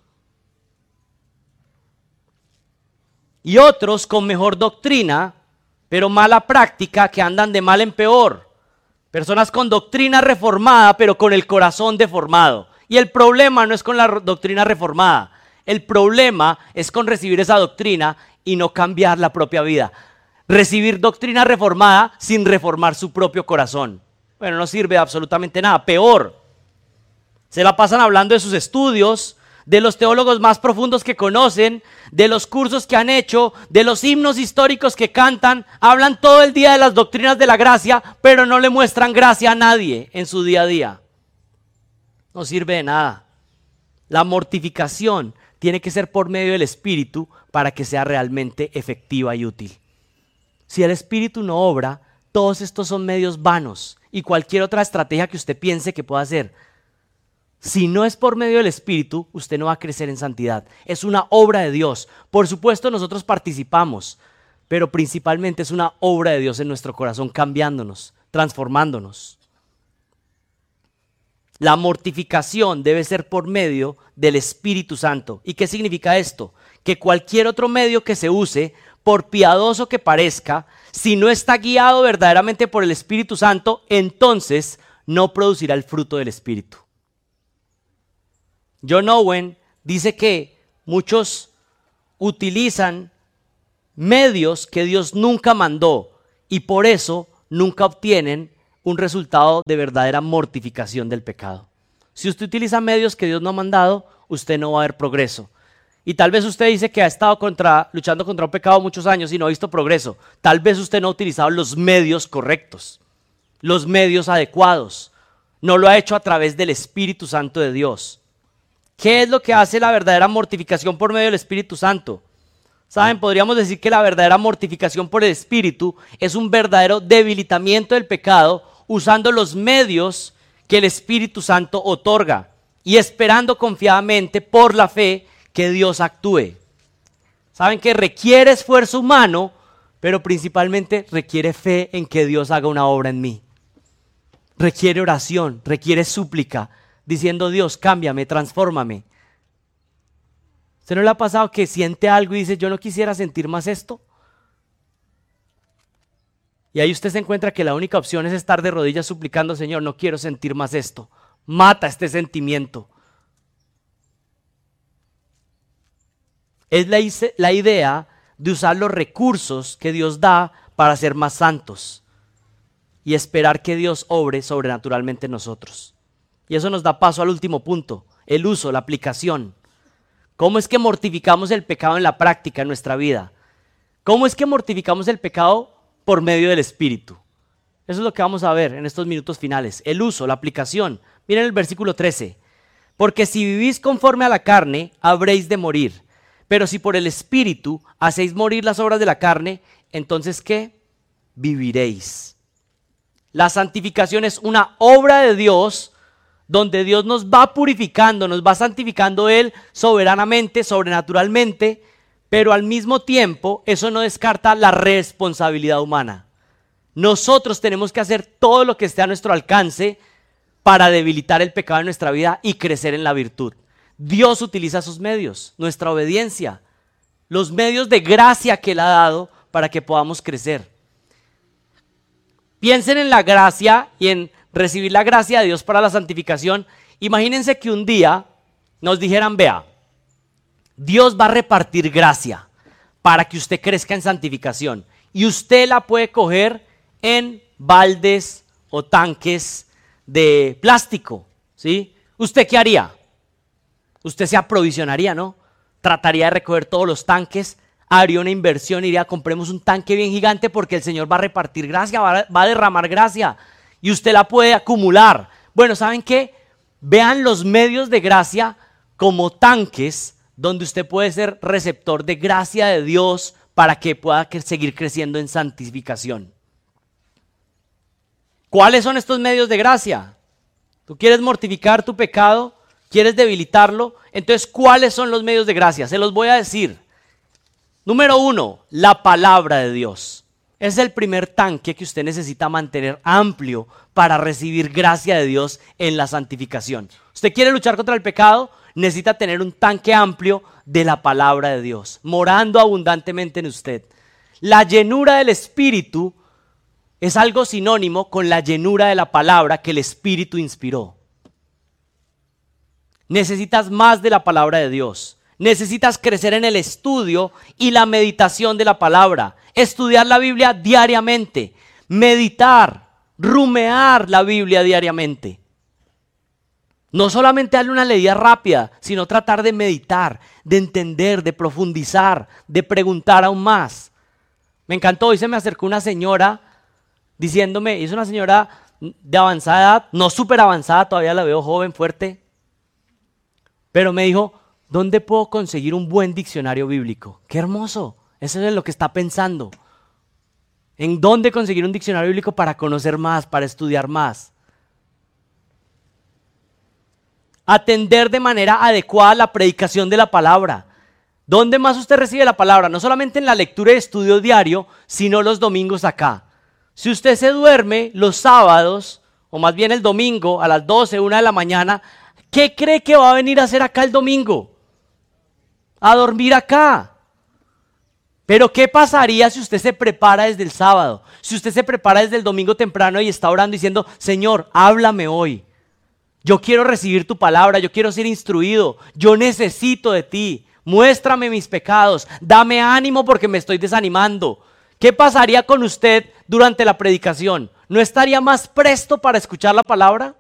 Y otros con mejor doctrina, pero mala práctica, que andan de mal en peor. Personas con doctrina reformada, pero con el corazón deformado. Y el problema no es con la doctrina reformada. El problema es con recibir esa doctrina y no cambiar la propia vida. Recibir doctrina reformada sin reformar su propio corazón. Bueno, no sirve de absolutamente nada. Peor, se la pasan hablando de sus estudios, de los teólogos más profundos que conocen, de los cursos que han hecho, de los himnos históricos que cantan. Hablan todo el día de las doctrinas de la gracia, pero no le muestran gracia a nadie en su día a día. No sirve de nada. La mortificación tiene que ser por medio del Espíritu para que sea realmente efectiva y útil. Si el Espíritu no obra, todos estos son medios vanos y cualquier otra estrategia que usted piense que pueda hacer. Si no es por medio del Espíritu, usted no va a crecer en santidad. Es una obra de Dios. Por supuesto, nosotros participamos, pero principalmente es una obra de Dios en nuestro corazón, cambiándonos, transformándonos. La mortificación debe ser por medio del Espíritu Santo. ¿Y qué significa esto? Que cualquier otro medio que se use, por piadoso que parezca, si no está guiado verdaderamente por el Espíritu Santo, entonces no producirá el fruto del Espíritu. John Owen dice que muchos utilizan medios que Dios nunca mandó y por eso nunca obtienen un resultado de verdadera mortificación del pecado. Si usted utiliza medios que Dios no ha mandado, usted no va a ver progreso. Y tal vez usted dice que ha estado luchando contra un pecado muchos años y no ha visto progreso. Tal vez usted no ha utilizado los medios correctos, los medios adecuados. No lo ha hecho a través del Espíritu Santo de Dios. ¿Qué es lo que hace la verdadera mortificación por medio del Espíritu Santo? ¿Saben? Podríamos decir que la verdadera mortificación por el Espíritu es un verdadero debilitamiento del pecado usando los medios que el Espíritu Santo otorga y esperando confiadamente por la fe que Dios actúe. ¿Saben? Que requiere esfuerzo humano, pero principalmente requiere fe en que Dios haga una obra en mí. Requiere oración, requiere súplica, diciendo: Dios, cámbiame, transfórmame. ¿Usted no le ha pasado que siente algo y dice: yo no quisiera sentir más esto? Y ahí usted se encuentra que la única opción es estar de rodillas suplicando: Señor, no quiero sentir más esto. Mata este sentimiento. Es la idea de usar los recursos que Dios da para ser más santos y esperar que Dios obre sobrenaturalmente en nosotros. Y eso nos da paso al último punto: el uso, la aplicación. ¿Cómo es que mortificamos el pecado en la práctica en nuestra vida? ¿Cómo es que mortificamos el pecado por medio del Espíritu? Eso es lo que vamos a ver en estos minutos finales. El uso, la aplicación. Miren el versículo 13. Porque si vivís conforme a la carne, habréis de morir. Pero si por el Espíritu hacéis morir las obras de la carne, entonces ¿qué? Viviréis. La santificación es una obra de Dios donde Dios nos va purificando, nos va santificando Él soberanamente, sobrenaturalmente, pero al mismo tiempo eso no descarta la responsabilidad humana. Nosotros tenemos que hacer todo lo que esté a nuestro alcance para debilitar el pecado en nuestra vida y crecer en la virtud. Dios utiliza esos medios, nuestra obediencia, los medios de gracia que Él ha dado para que podamos crecer. Piensen en la gracia y en recibir la gracia de Dios para la santificación. Imagínense que un día nos dijeran: vea, Dios va a repartir gracia para que usted crezca en santificación y usted la puede coger en baldes o tanques de plástico, ¿sí? ¿Usted qué haría? Usted se aprovisionaría, ¿no? Trataría de recoger todos los tanques, haría una inversión, iría: compremos un tanque bien gigante porque el Señor va a repartir gracia, va a derramar gracia y usted la puede acumular. Bueno, ¿saben qué? Vean los medios de gracia como tanques donde usted puede ser receptor de gracia de Dios para que pueda seguir creciendo en santificación. ¿Cuáles son estos medios de gracia? ¿Tú quieres mortificar tu pecado? ¿Quieres debilitarlo? Entonces, ¿cuáles son los medios de gracia? Se los voy a decir. Número 1, la palabra de Dios. Es el primer tanque que usted necesita mantener amplio para recibir gracia de Dios en la santificación. ¿Usted quiere luchar contra el pecado? Necesita tener un tanque amplio de la palabra de Dios, morando abundantemente en usted. La llenura del Espíritu es algo sinónimo con la llenura de la palabra que el Espíritu inspiró. Necesitas más de la palabra de Dios. Necesitas crecer en el estudio y la meditación de la palabra. Estudiar la Biblia diariamente. Meditar, rumear la Biblia diariamente. No solamente darle una leída rápida, sino tratar de meditar, de entender, de profundizar, de preguntar aún más. Me encantó, hoy se me acercó una señora diciéndome, es una señora de avanzada edad, no súper avanzada, todavía la veo joven, fuerte. Pero me dijo: ¿dónde puedo conseguir un buen diccionario bíblico? ¡Qué hermoso! Eso es lo que está pensando. ¿En dónde conseguir un diccionario bíblico para conocer más, para estudiar más? Atender de manera adecuada la predicación de la palabra. ¿Dónde más usted recibe la palabra? No solamente en la lectura y estudio diario, sino los domingos acá. Si usted se duerme los sábados, o más bien el domingo a las 12, 1 de la mañana, ¿qué cree que va a venir a hacer acá el domingo? A dormir acá. Pero ¿qué pasaría si usted se prepara desde el sábado? Si usted se prepara desde el domingo temprano y está orando diciendo: Señor, háblame hoy. Yo quiero recibir tu palabra, yo quiero ser instruido, yo necesito de ti. Muéstrame mis pecados, dame ánimo porque me estoy desanimando. ¿Qué pasaría con usted durante la predicación? ¿No estaría más presto para escuchar la palabra?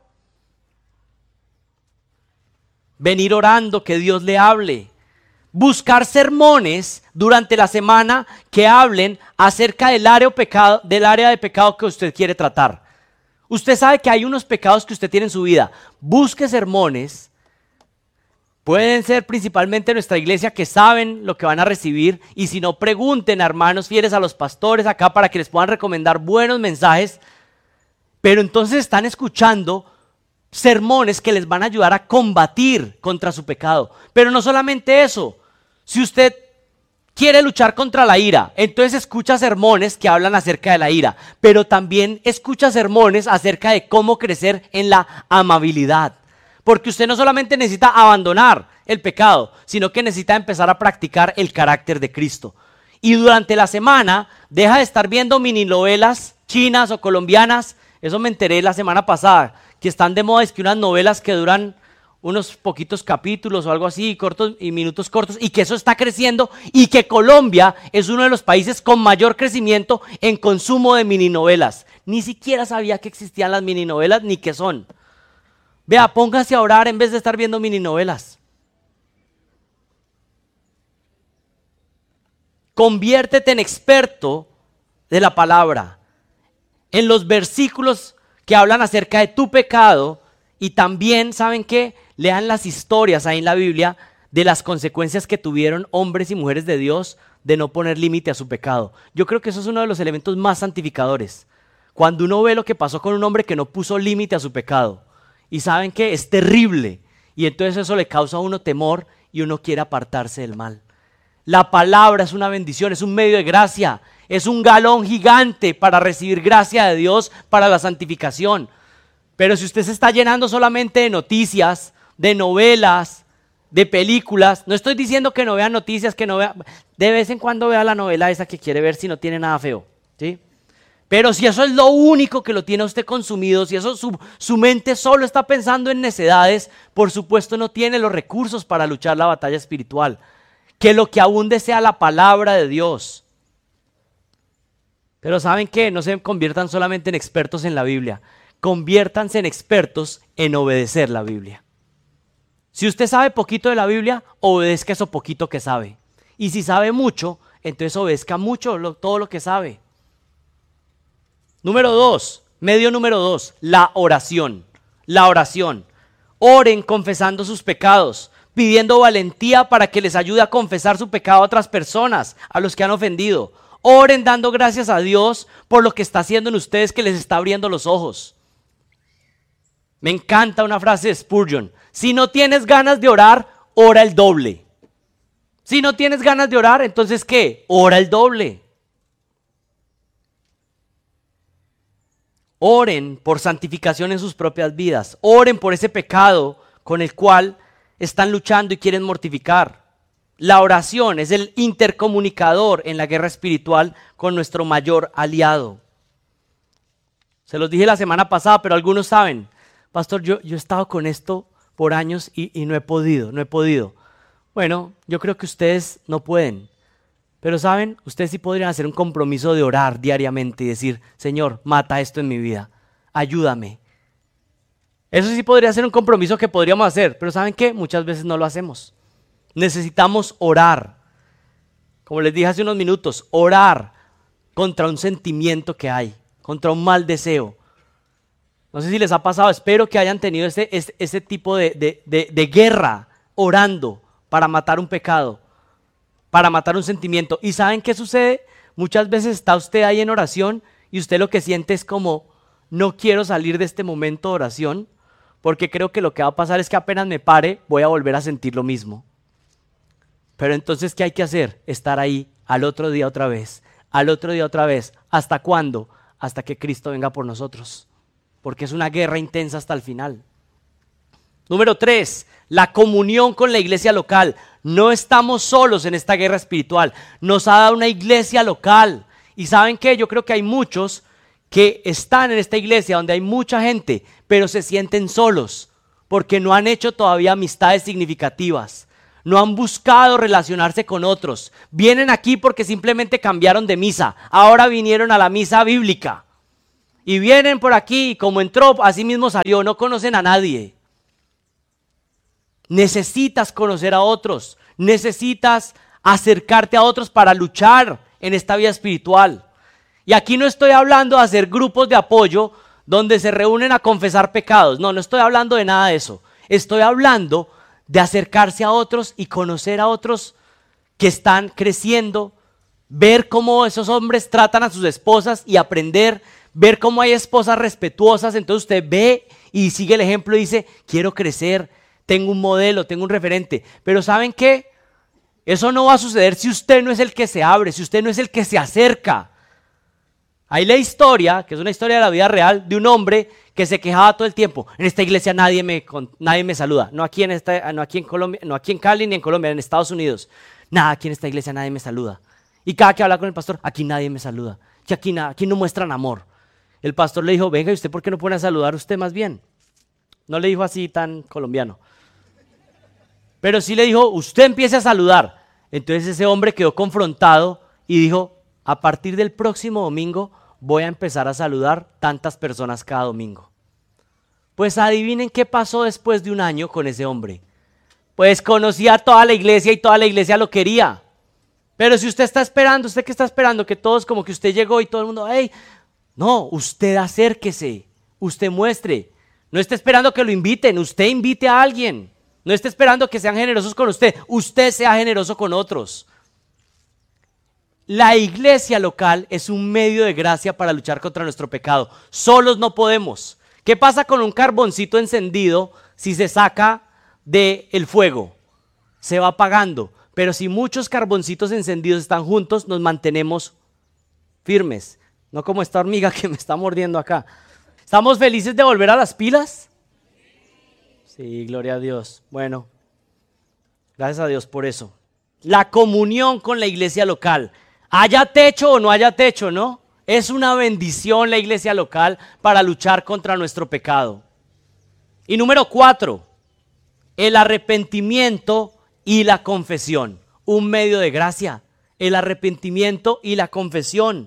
Venir orando, que Dios le hable. Buscar sermones durante la semana que hablen acerca del área de pecado que usted quiere tratar. Usted sabe que hay unos pecados que usted tiene en su vida. Busque sermones. Pueden ser principalmente en nuestra iglesia, que saben lo que van a recibir, y si no, pregunten a hermanos fieles, a los pastores acá, para que les puedan recomendar buenos mensajes. Pero entonces están escuchando sermones que les van a ayudar a combatir contra su pecado. Pero no solamente eso. Si usted quiere luchar contra la ira, entonces escucha sermones que hablan acerca de la ira, pero también escucha sermones acerca de cómo crecer en la amabilidad. Porque usted no solamente necesita abandonar el pecado, sino que necesita empezar a practicar el carácter de Cristo. Y durante la semana deja de estar viendo mini novelas chinas o colombianas. Eso me enteré la semana pasada, que están de moda, es que unas novelas que duran unos poquitos capítulos o algo así, cortos y minutos cortos, y que eso está creciendo, y que Colombia es uno de los países con mayor crecimiento en consumo de mini novelas. Ni siquiera sabía que existían las mini novelas ni qué son. Vea, póngase a orar en vez de estar viendo mini novelas. Conviértete en experto de la palabra, en los versículos que hablan acerca de tu pecado, y también, ¿saben qué? Lean las historias ahí en la Biblia de las consecuencias que tuvieron hombres y mujeres de Dios de no poner límite a su pecado. Yo creo que eso es uno de los elementos más santificadores. Cuando uno ve lo que pasó con un hombre que no puso límite a su pecado. Y ¿saben qué? Es terrible. Y entonces eso le causa a uno temor y uno quiere apartarse del mal. La palabra es una bendición, es un medio de gracia. Es un galón gigante para recibir gracia de Dios para la santificación. Pero si usted se está llenando solamente de noticias, de novelas, de películas, no estoy diciendo que no vea noticias, que no vea, de vez en cuando vea la novela esa que quiere ver si no tiene nada feo, ¿sí? Pero si eso es lo único que lo tiene a usted consumido, si eso su mente solo está pensando en necedades, por supuesto no tiene los recursos para luchar la batalla espiritual. Que lo que abunde sea la palabra de Dios. Pero ¿saben qué? No se conviertan solamente en expertos en la Biblia. Conviértanse en expertos en obedecer la Biblia. Si usted sabe poquito de la Biblia, obedezca eso poquito que sabe. Y si sabe mucho, entonces obedezca mucho todo lo que sabe. Medio número 2, la oración. La oración. Oren confesando sus pecados, pidiendo valentía para que les ayude a confesar su pecado a otras personas, a los que han ofendido. Oren dando gracias a Dios por lo que está haciendo en ustedes, que les está abriendo los ojos. Me encanta una frase de Spurgeon: si no tienes ganas de orar, ora el doble. Si no tienes ganas de orar, entonces ¿qué? Ora el doble. Oren por santificación en sus propias vidas. Oren por ese pecado con el cual están luchando y quieren mortificar. La oración es el intercomunicador en la guerra espiritual con nuestro mayor aliado. Se los dije la semana pasada, pero algunos saben: pastor, yo he estado con esto por años y no he podido. Bueno, yo creo que ustedes no pueden. Pero ¿saben? Ustedes sí podrían hacer un compromiso de orar diariamente y decir: Señor, mata esto en mi vida, ayúdame. Eso sí podría ser un compromiso que podríamos hacer, pero ¿saben qué? Muchas veces no lo hacemos. Necesitamos orar. Como les dije hace unos minutos, orar contra un sentimiento que hay, contra un mal deseo. No sé si les ha pasado, espero que hayan tenido ese tipo de guerra orando para matar un pecado, para matar un sentimiento. ¿Y saben qué sucede? Muchas veces está usted ahí en oración y usted lo que siente es como: no quiero salir de este momento de oración, porque creo que lo que va a pasar es que apenas me pare voy a volver a sentir lo mismo. Pero entonces, ¿qué hay que hacer? Estar ahí al otro día otra vez, al otro día otra vez. ¿Hasta cuándo? Hasta que Cristo venga por nosotros. Porque es una guerra intensa hasta el final. Número 3, la comunión con la iglesia local. No estamos solos en esta guerra espiritual. Nos ha dado una iglesia local. Y ¿saben qué? Yo creo que hay muchos que están en esta iglesia donde hay mucha gente, pero se sienten solos. porque no han hecho todavía amistades significativas. No han buscado relacionarse con otros. Vienen aquí porque simplemente cambiaron de misa. Ahora vinieron a la misa bíblica. Y vienen por aquí y como entró, así mismo salió. No conocen a nadie. Necesitas conocer a otros. Necesitas acercarte a otros para luchar en esta vida espiritual. Y aquí no estoy hablando de hacer grupos de apoyo donde se reúnen a confesar pecados. No estoy hablando de nada de eso. Estoy hablando de acercarse a otros y conocer a otros que están creciendo, ver cómo esos hombres tratan a sus esposas y aprender, ver cómo hay esposas respetuosas. Entonces usted ve y sigue el ejemplo y dice, quiero crecer, tengo un modelo, tengo un referente. Pero ¿saben qué? Eso no va a suceder si usted no es el que se abre, si usted no es el que se acerca. Hay la historia, que es una historia de la vida real, de un hombre que se quejaba todo el tiempo. En esta iglesia nadie me saluda. No aquí en Colombia, no aquí en Cali ni en Colombia, en Estados Unidos. Nada, aquí en esta iglesia nadie me saluda. Y cada que habla con el pastor, aquí nadie me saluda. Que aquí no muestran amor. El pastor le dijo, venga, ¿y usted por qué no pone a saludar usted más bien? No le dijo así tan colombiano. Pero sí le dijo, usted empiece a saludar. Entonces ese hombre quedó confrontado y dijo, a partir del próximo domingo voy a empezar a saludar tantas personas cada domingo. Pues adivinen qué pasó después de un año con ese hombre. Pues conocía a toda la iglesia y toda la iglesia lo quería. Pero si usted está esperando, ¿usted qué está esperando? Que todos como que usted llegó y todo el mundo, hey, no, usted acérquese, usted muestre. No esté esperando que lo inviten, usted invite a alguien. No esté esperando que sean generosos con usted sea generoso con otros. La iglesia local es un medio de gracia para luchar contra nuestro pecado. Solos no podemos. ¿Qué pasa con un carboncito encendido si se saca del fuego? Se va apagando. Pero si muchos carboncitos encendidos están juntos, nos mantenemos firmes. No como esta hormiga que me está mordiendo acá. ¿Estamos felices de volver a las pilas? Sí, gloria a Dios. Bueno, gracias a Dios por eso. La comunión con la iglesia local. Haya techo o no haya techo, ¿no? Es una bendición la iglesia local para luchar contra nuestro pecado. Y número 4, el arrepentimiento y la confesión. Un medio de gracia, el arrepentimiento y la confesión.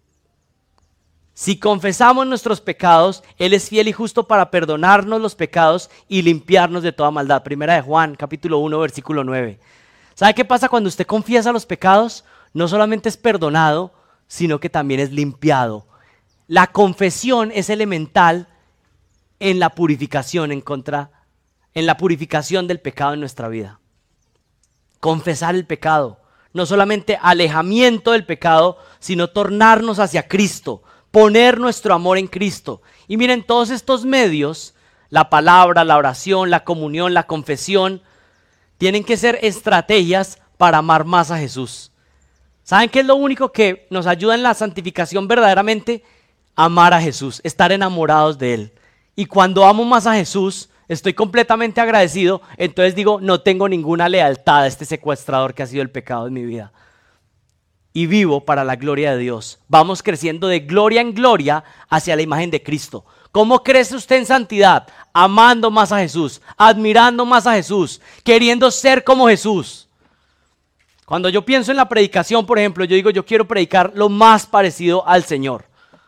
Si confesamos nuestros pecados, Él es fiel y justo para perdonarnos los pecados y limpiarnos de toda maldad. Primera de Juan, capítulo 1, versículo 9. ¿Sabe qué pasa cuando usted confiesa los pecados? No solamente es perdonado, sino que también es limpiado. La confesión es elemental en la purificación en la purificación del pecado en nuestra vida. Confesar el pecado, no solamente alejamiento del pecado, sino tornarnos hacia Cristo, poner nuestro amor en Cristo. Y miren, todos estos medios, la palabra, la oración, la comunión, la confesión, tienen que ser estrategias para amar más a Jesús. ¿Saben qué es lo único que nos ayuda en la santificación verdaderamente? Amar a Jesús, estar enamorados de Él. Y cuando amo más a Jesús, estoy completamente agradecido, entonces digo, no tengo ninguna lealtad a este secuestrador que ha sido el pecado en mi vida. Y vivo para la gloria de Dios. Vamos creciendo de gloria en gloria hacia la imagen de Cristo. ¿Cómo crece usted en santidad? Amando más a Jesús, admirando más a Jesús, queriendo ser como Jesús. Cuando yo pienso en la predicación, por ejemplo, yo digo, yo quiero predicar lo más parecido al Señor.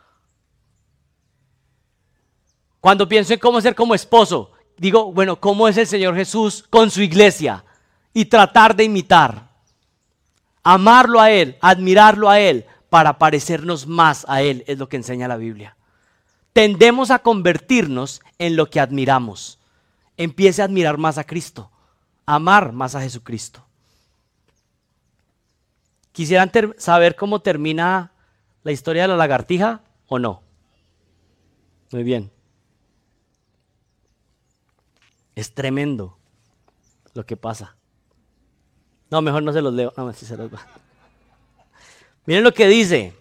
Cuando pienso en cómo ser como esposo, digo, bueno, ¿cómo es el Señor Jesús con su iglesia? Y tratar de imitar. Amarlo a Él, admirarlo a Él, para parecernos más a Él, es lo que enseña la Biblia. Tendemos a convertirnos en lo que admiramos. Empiece a admirar más a Cristo, amar más a Jesucristo. ¿Quisieran saber cómo termina la historia de la lagartija o no? Muy bien. Es tremendo lo que pasa. No, mejor no se los leo. No, sí se los va. Miren lo que dice.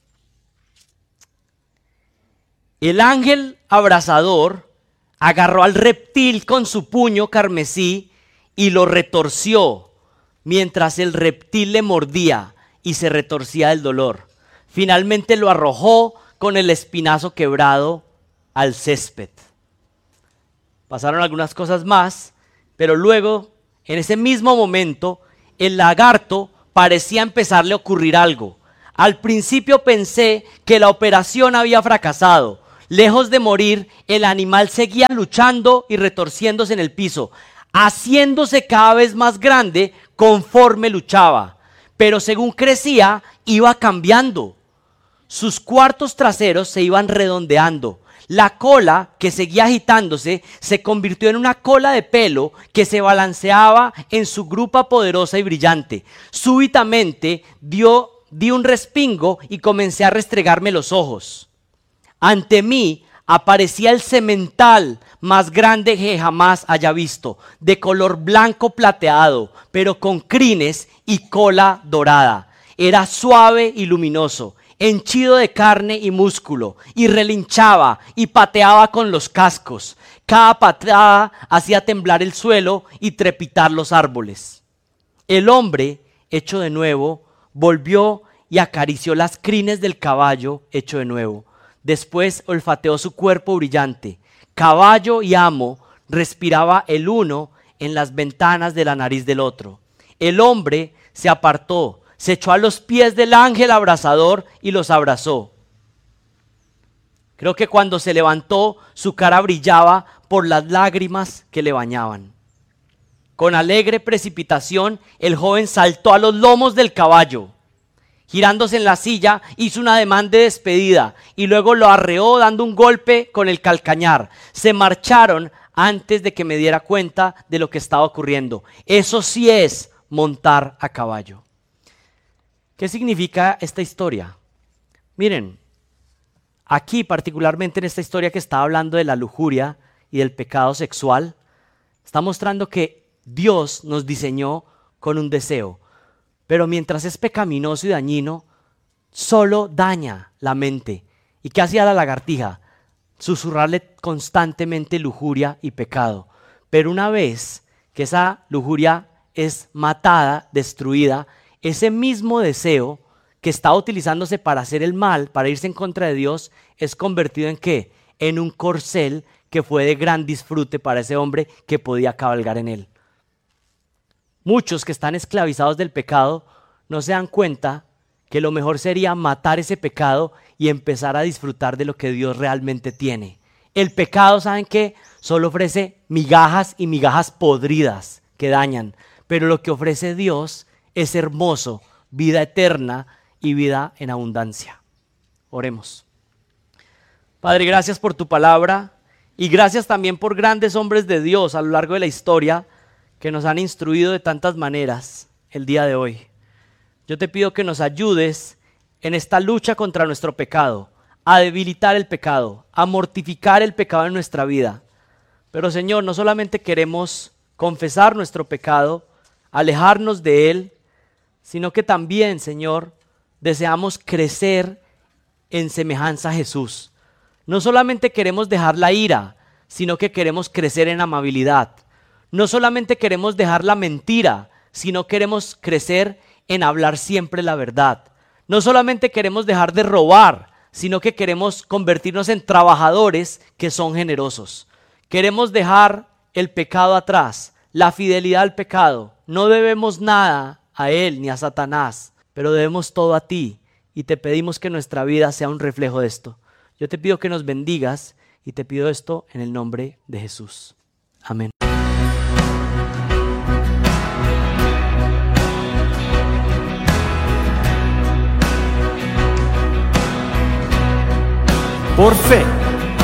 El ángel abrasador agarró al reptil con su puño carmesí y lo retorció mientras el reptil le mordía y se retorcía del dolor. Finalmente lo arrojó con el espinazo quebrado al césped. Pasaron algunas cosas más, pero luego, en ese mismo momento, el lagarto parecía empezarle a ocurrir algo. Al principio pensé que la operación había fracasado. Lejos de morir, el animal seguía luchando y retorciéndose en el piso, haciéndose cada vez más grande conforme luchaba. Pero según crecía, iba cambiando. Sus cuartos traseros se iban redondeando. La cola, que seguía agitándose, se convirtió en una cola de pelo que se balanceaba en su grupa poderosa y brillante. Súbitamente di un respingo y comencé a restregarme los ojos. Ante mí aparecía el semental más grande que jamás haya visto, de color blanco plateado, pero con crines y cola dorada. Era suave y luminoso, henchido de carne y músculo, y relinchaba y pateaba con los cascos. Cada patada hacía temblar el suelo y trepitar los árboles. El hombre, hecho de nuevo, volvió y acarició las crines del caballo hecho de nuevo. Después olfateó su cuerpo brillante. Caballo y amo respiraba el uno en las ventanas de la nariz del otro. El hombre se apartó, se echó a los pies del ángel abrasador y los abrazó. Creo que cuando se levantó, su cara brillaba por las lágrimas que le bañaban. Con alegre precipitación, el joven saltó a los lomos del caballo. Girándose en la silla, hizo un ademán de despedida y luego lo arreó dando un golpe con el calcañar. Se marcharon antes de que me diera cuenta de lo que estaba ocurriendo. Eso sí es montar a caballo. ¿Qué significa esta historia? Miren, aquí particularmente en esta historia que está hablando de la lujuria y del pecado sexual, está mostrando que Dios nos diseñó con un deseo. Pero mientras es pecaminoso y dañino, solo daña la mente. ¿Y qué hacía la lagartija? Susurrarle constantemente lujuria y pecado. Pero una vez que esa lujuria es matada, destruida, ese mismo deseo que estaba utilizándose para hacer el mal, para irse en contra de Dios, es convertido ¿en qué? En un corcel que fue de gran disfrute para ese hombre que podía cabalgar en él. Muchos que están esclavizados del pecado no se dan cuenta que lo mejor sería matar ese pecado y empezar a disfrutar de lo que Dios realmente tiene. El pecado, ¿saben qué? Solo ofrece migajas y migajas podridas que dañan, pero lo que ofrece Dios es hermoso, vida eterna y vida en abundancia. Oremos. Padre, gracias por tu palabra y gracias también por grandes hombres de Dios a lo largo de la historia que nos han instruido de tantas maneras el día de hoy. Yo te pido que nos ayudes en esta lucha contra nuestro pecado, a debilitar el pecado, a mortificar el pecado en nuestra vida. Pero Señor, no solamente queremos confesar nuestro pecado, alejarnos de él, sino que también, Señor, deseamos crecer en semejanza a Jesús. No solamente queremos dejar la ira, sino que queremos crecer en amabilidad. No solamente queremos dejar la mentira, sino queremos crecer en hablar siempre la verdad. No solamente queremos dejar de robar, sino que queremos convertirnos en trabajadores que son generosos. Queremos dejar el pecado atrás, la fidelidad al pecado. No debemos nada a él ni a Satanás, pero debemos todo a ti y te pedimos que nuestra vida sea un reflejo de esto. Yo te pido que nos bendigas y te pido esto en el nombre de Jesús. Amén. Por fe